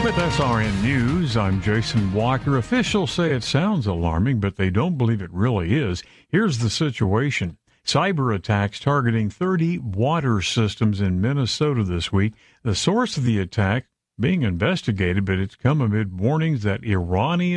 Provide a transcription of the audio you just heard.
With SRN News, I'm Jason Walker. Officials say it sounds alarming, but they don't believe it really is. Here's the situation. Cyber attacks targeting 30 water systems in Minnesota this week. The source of the attack being investigated, but it's come amid warnings that Iranian